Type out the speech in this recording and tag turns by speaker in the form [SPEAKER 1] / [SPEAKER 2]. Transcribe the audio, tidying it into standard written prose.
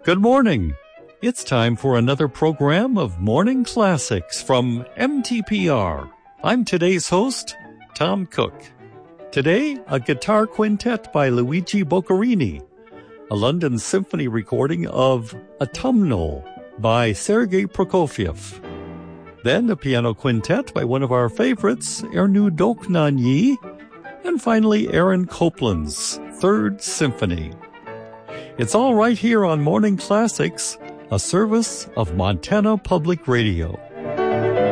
[SPEAKER 1] Good morning. It's time for another program of Morning Classics from MTPR. I'm today's host, Tom Cook. Today, a guitar quintet by Luigi Boccherini, a London Symphony recording of Autumnal by Sergei Prokofiev. Then a piano quintet by one of our favorites, Erno Dohnanyi, and finally Aaron Copland's Third Symphony. It's all right here on Morning Classics, a service of Montana Public Radio.